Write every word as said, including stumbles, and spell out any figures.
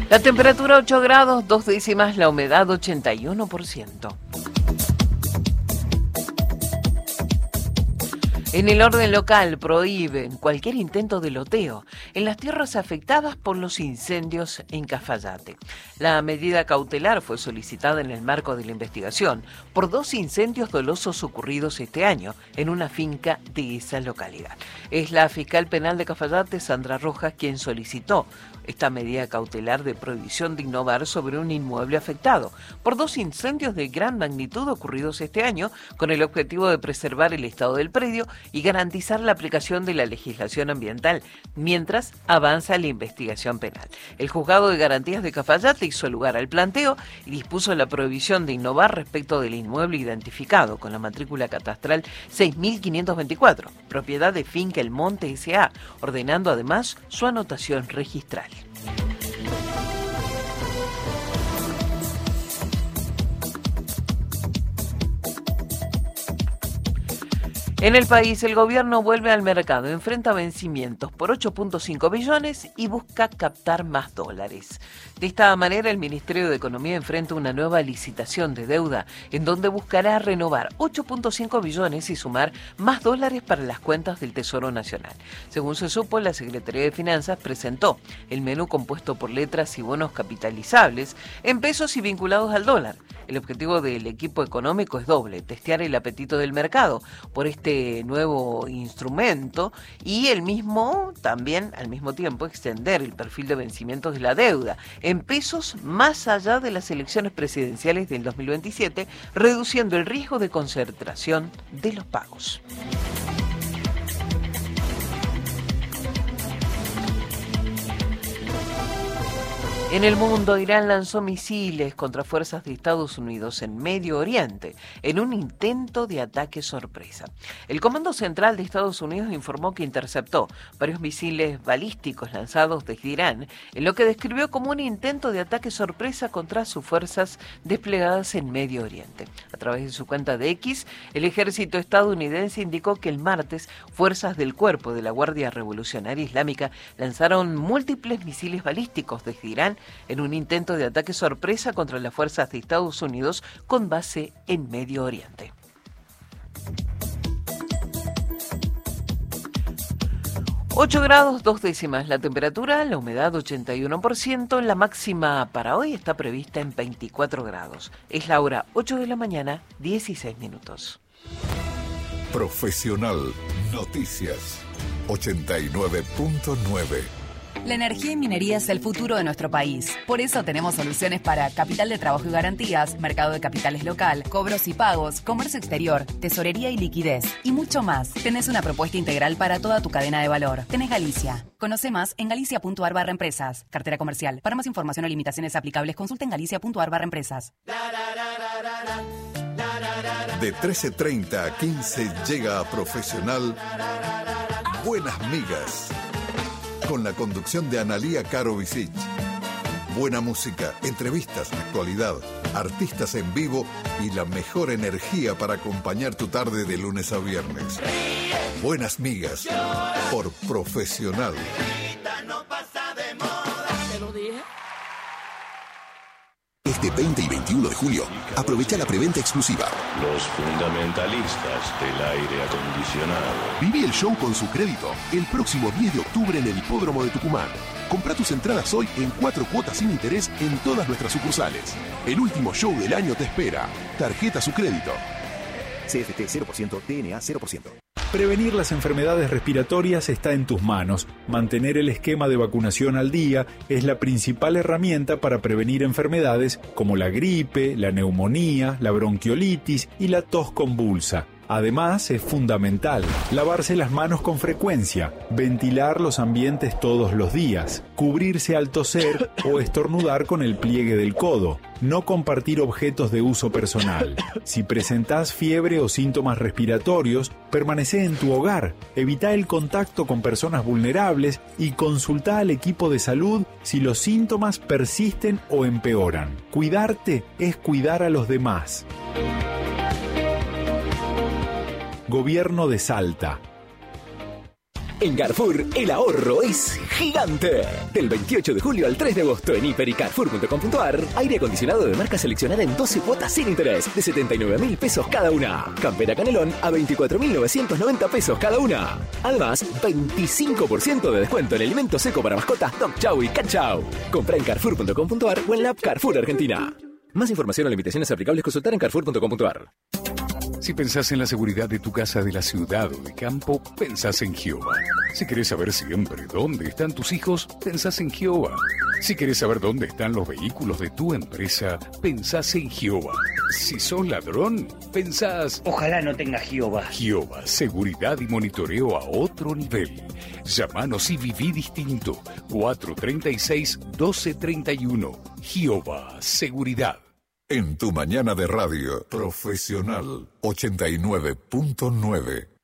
La temperatura ocho grados, dos décimas, la humedad ochenta y uno por ciento. En el orden local prohíben cualquier intento de loteo en las tierras afectadas por los incendios en Cafayate. La medida cautelar fue solicitada en el marco de la investigación por dos incendios dolosos ocurridos este año en una finca de esa localidad. Es la fiscal penal de Cafayate, Sandra Rojas, quien solicitó esta medida cautelar de prohibición de innovar sobre un inmueble afectado por dos incendios de gran magnitud ocurridos este año, con el objetivo de preservar el estado del predio y garantizar la aplicación de la legislación ambiental mientras avanza la investigación penal. El Juzgado de Garantías de Cafayate hizo lugar al planteo y dispuso la prohibición de innovar respecto del inmueble identificado con la matrícula catastral seis mil quinientos veinticuatro, propiedad de Finca El Monte S A, ordenando además su anotación registral. En el país, el gobierno vuelve al mercado, enfrenta vencimientos por ocho punto cinco billones y busca captar más dólares. De esta manera, el Ministerio de Economía enfrenta una nueva licitación de deuda, en donde buscará renovar ocho punto cinco billones y sumar más dólares para las cuentas del Tesoro Nacional. Según se supo, la Secretaría de Finanzas presentó el menú compuesto por letras y bonos capitalizables en pesos y vinculados al dólar. El objetivo del equipo económico es doble: testear el apetito del mercado por este nuevo instrumento y el mismo, también al mismo tiempo, extender el perfil de vencimientos de la deuda en pesos más allá de las elecciones presidenciales del dos mil veintisiete, reduciendo el riesgo de concentración de los pagos. En el mundo, Irán lanzó misiles contra fuerzas de Estados Unidos en Medio Oriente en un intento de ataque sorpresa. El Comando Central de Estados Unidos informó que interceptó varios misiles balísticos lanzados desde Irán, en lo que describió como un intento de ataque sorpresa contra sus fuerzas desplegadas en Medio Oriente. A través de su cuenta de X, el ejército estadounidense indicó que el martes fuerzas del Cuerpo de la Guardia Revolucionaria Islámica lanzaron múltiples misiles balísticos desde Irán en un intento de ataque sorpresa contra las fuerzas de Estados Unidos con base en Medio Oriente. ocho grados, dos décimas la temperatura, la humedad ochenta y uno por ciento, la máxima para hoy está prevista en veinticuatro grados. Es la hora ocho de la mañana, dieciséis minutos. Profesional Noticias ochenta y nueve punto nueve. La energía y minería es el futuro de nuestro país. Por eso tenemos soluciones para capital de trabajo y garantías, mercado de capitales local, cobros y pagos, comercio exterior, tesorería y liquidez, y mucho más. Tenés una propuesta integral para toda tu cadena de valor. Tenés Galicia. Conoce más en galicia punto ar barra empresas. Cartera comercial. Para más información o limitaciones aplicables, consulta en galicia punto ar barra empresas. De trece treinta a quince llega a Profesional Buenas Migas, con la conducción de Analía Caro Visic. Buena música, entrevistas, actualidad, artistas en vivo y la mejor energía para acompañar tu tarde de lunes a viernes. Buenas Migas, por Profesional. Este veinte y veintiuno de julio, aprovecha la preventa exclusiva. Los fundamentalistas del aire acondicionado. Viví el show con su crédito el próximo diez de octubre en el Hipódromo de Tucumán. Comprá tus entradas hoy en cuatro cuotas sin interés en todas nuestras sucursales. El último show del año te espera. Tarjeta su crédito. C F T cero por ciento, T N A cero por ciento. Prevenir las enfermedades respiratorias está en tus manos. Mantener el esquema de vacunación al día es la principal herramienta para prevenir enfermedades como la gripe, la neumonía, la bronquiolitis y la tos convulsa. Además, es fundamental lavarse las manos con frecuencia, ventilar los ambientes todos los días, cubrirse al toser o estornudar con el pliegue del codo, no compartir objetos de uso personal. Si presentás fiebre o síntomas respiratorios, permanecé en tu hogar, evita el contacto con personas vulnerables y consulta al equipo de salud si los síntomas persisten o empeoran. Cuidarte es cuidar a los demás. Gobierno de Salta. En Carrefour, el ahorro es gigante. Del veintiocho de julio al tres de agosto en hiper y carrefour punto com punto ar, aire acondicionado de marca seleccionada en doce cuotas sin interés de setenta y nueve mil pesos cada una. Campera Canelón a veinticuatro mil novecientos noventa pesos cada una. Además, veinticinco por ciento de descuento en alimento seco para mascotas Dog Chow y Cat Chow. Compra en carrefour punto com punto ar o en la app Carrefour Argentina. Más información o limitaciones aplicables consultar en carrefour punto com punto ar. Si pensás en la seguridad de tu casa de la ciudad o de campo, pensás en Gioba. Si querés saber siempre dónde están tus hijos, pensás en Gioba. Si querés saber dónde están los vehículos de tu empresa, pensás en Gioba. Si sos ladrón, pensás... Ojalá no tenga Gioba. Gioba, seguridad y monitoreo a otro nivel. Llámanos y viví distinto. cuatro treinta y seis, doce treinta y uno. Gioba, seguridad. En tu mañana de radio, Profesional ochenta y nueve punto nueve.